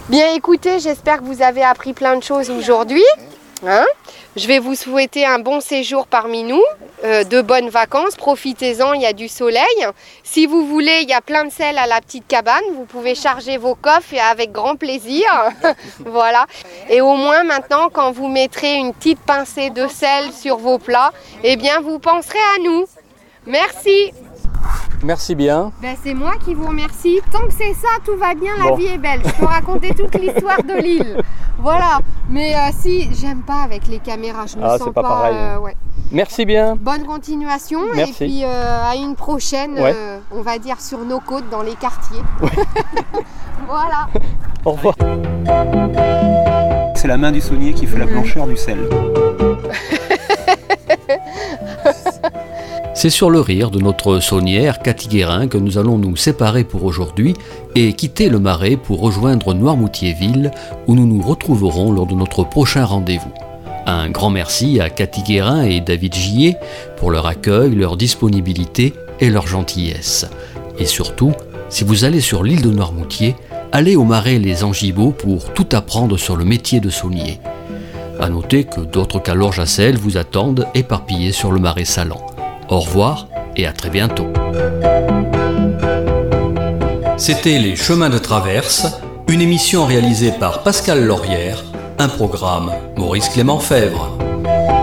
Bien écoutez, j'espère que vous avez appris plein de choses aujourd'hui. Je vais vous souhaiter un bon séjour parmi nous, de bonnes vacances, profitez-en, il y a du soleil. Si vous voulez, il y a plein de sel à la petite cabane, vous pouvez charger vos coffres et avec grand plaisir. Voilà. Et au moins maintenant, quand vous mettrez une petite pincée de sel sur vos plats, eh bien vous penserez à nous. Merci. Merci bien. C'est moi qui vous remercie. Tant que c'est ça, tout va bien, la vie est belle. Je peux raconter toute l'histoire de l'île. Voilà. Mais si, j'aime pas avec les caméras, je me sens c'est pas pareil. Ouais. Merci bien. Bonne continuation. Merci. Et puis à une prochaine, on va dire sur nos côtes, dans les quartiers. Voilà. Au revoir. C'est la main du saunier qui fait la blancheur du sel. C'est sur le rire de notre saunière Cathy Guérin que nous allons nous séparer pour aujourd'hui et quitter le Marais pour rejoindre Noirmoutier-Ville où nous nous retrouverons lors de notre prochain rendez-vous. Un grand merci à Cathy Guérin et David Gillet pour leur accueil, leur disponibilité et leur gentillesse. Et surtout, si vous allez sur l'île de Noirmoutier, allez au Marais Les Angibots pour tout apprendre sur le métier de saunier. À noter que d'autres calorges à sel vous attendent éparpillés sur le Marais Salan. Au revoir et à très bientôt. C'était Les Chemins de Traverse, une émission réalisée par Pascal Laurière, un programme Maurice Clément Fèvre.